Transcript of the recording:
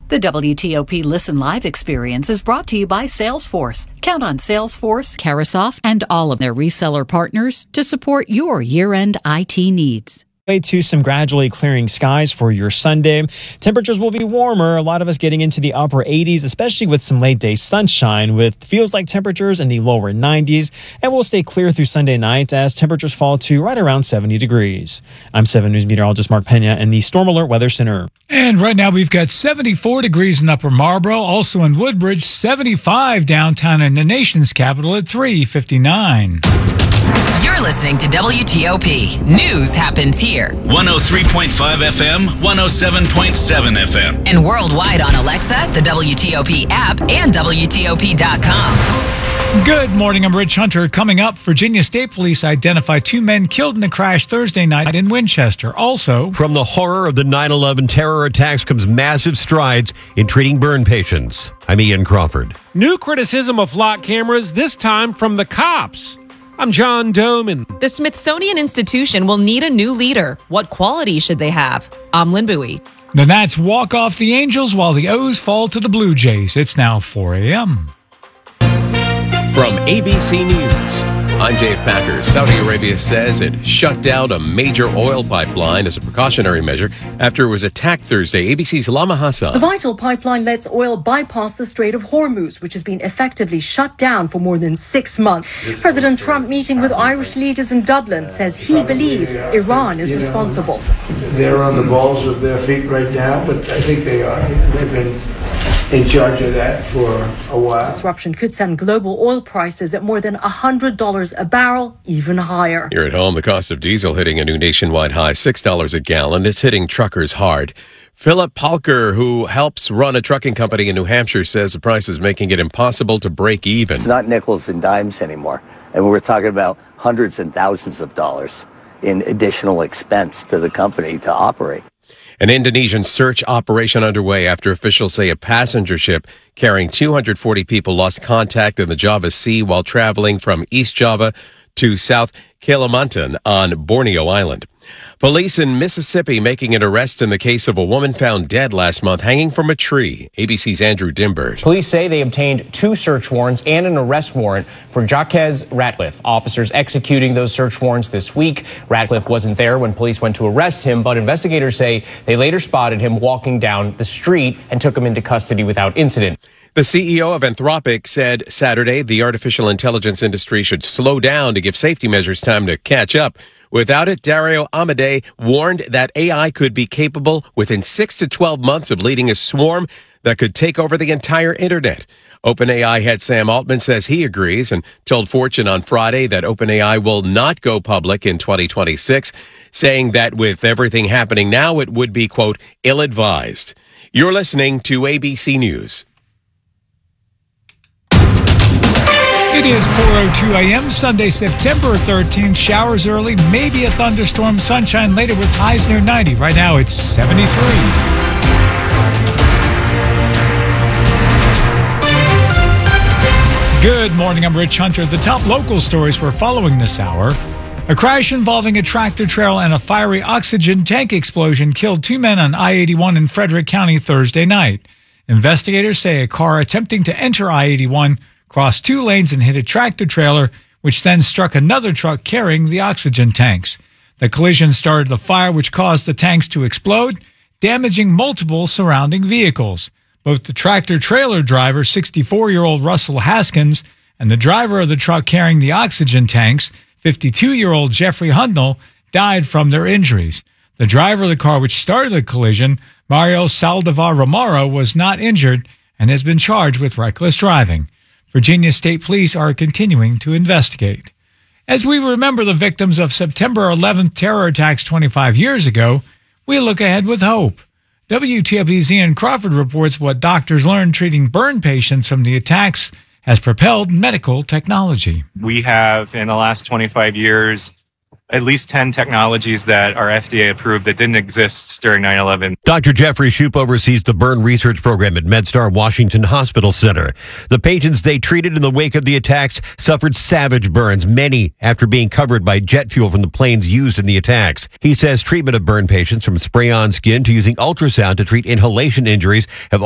The WTOP Listen Live experience is brought to you by Salesforce. Count on Salesforce, Carasoft, and all of their reseller partners to support your year-end IT needs. To some gradually clearing skies for your Sunday. Temperatures will be warmer, a lot of us getting into the upper 80s, especially with some late day sunshine, with feels like temperatures in the lower 90s, and we'll stay clear through Sunday night as temperatures fall to right around 70 degrees. I'm 7 News meteorologist Mark Pena in the Storm Alert Weather Center. And right now we've got 74 degrees in Upper Marlboro, also in Woodbridge, 75 downtown in the nation's capital at 359. You're listening to WTOP. News happens here. 103.5 FM, 107.7 FM. And worldwide on Alexa, the WTOP app, and WTOP.com. Good morning, I'm Rich Hunter. Coming up, Virginia State Police identify 2 men killed in a crash Thursday night in Winchester. Also, from the horror of the 9/11 terror attacks comes massive strides in treating burn patients. I'm Ian Crawford. New criticism of flock cameras, this time from the cops. I'm John Doman. The Smithsonian Institution will need a new leader. What qualities should they have? I'm Lynn Bowie. The Nats walk off the Angels while the O's fall to the Blue Jays. It's now 4 a.m. From ABC News, I'm Dave Packer. Saudi Arabia says it shut down a major oil pipeline as a precautionary measure after it was attacked Thursday. ABC's Lama Hassan. The vital pipeline lets oil bypass the Strait of Hormuz, which has been effectively shut down for more than 6 months. President Trump, meeting with Irish leaders in Dublin, says he believes Iran is responsible. They're on the balls of their feet right now, but I think they are. They've been in charge of that for a while. Disruption could send global oil prices at more than $100 a barrel, even higher. Here at home, the cost of diesel hitting a new nationwide high, $6 a gallon. It's hitting truckers hard. Philip Palker, who helps run a trucking company in New Hampshire, says the price is making it impossible to break even. It's not nickels and dimes anymore. And we're talking about hundreds and thousands of dollars in additional expense to the company to operate. An Indonesian search operation underway after officials say a passenger ship carrying 240 people lost contact in the Java Sea while traveling from East Java to South Kalimantan on Borneo Island. Police in Mississippi making an arrest in the case of a woman found dead last month hanging from a tree. ABC's Andrew Dimbert. Police say they obtained 2 search warrants and an arrest warrant for Jaquez Ratcliffe. Officers executing those search warrants this week. Ratcliffe wasn't there when police went to arrest him, but investigators say they later spotted him walking down the street and took him into custody without incident. The CEO of Anthropic said Saturday the artificial intelligence industry should slow down to give safety measures time to catch up. Without it, Dario Amodei warned that AI could be capable within 6 to 12 months of leading a swarm that could take over the entire internet. OpenAI head Sam Altman says he agrees and told Fortune on Friday that OpenAI will not go public in 2026, saying that with everything happening now, it would be, quote, ill-advised. You're listening to ABC News. It is 4:02 a.m. Sunday, September 13th. Showers early, maybe a thunderstorm, sunshine later with highs near 90. Right now it's 73. Good morning, I'm Rich Hunter. The top local stories we're following this hour. A crash involving a tractor trailer and a fiery oxygen tank explosion killed 2 men on I-81 in Frederick County Thursday night. Investigators say a car attempting to enter I-81 crossed 2 lanes and hit a tractor trailer, which then struck another truck carrying the oxygen tanks. The collision started the fire, which caused the tanks to explode, damaging multiple surrounding vehicles. Both the tractor trailer driver, 64-year-old Russell Haskins, and the driver of the truck carrying the oxygen tanks, 52-year-old Jeffrey Hundnell, died from their injuries. The driver of the car which started the collision, Mario Saldivar Romero, was not injured and has been charged with reckless driving. Virginia State Police are continuing to investigate. As we remember the victims of September 11th terror attacks 25 years ago, we look ahead with hope. WTOP's Ian Crawford reports what doctors learned treating burn patients from the attacks has propelled medical technology. We have, in the last 25 years, at least 10 technologies that are FDA approved that didn't exist during 9/11. Dr. Jeffrey Shoup oversees the burn research program at MedStar Washington Hospital Center. The patients they treated in the wake of the attacks suffered savage burns, many after being covered by jet fuel from the planes used in the attacks. He says treatment of burn patients, from spray-on skin to using ultrasound to treat inhalation injuries, have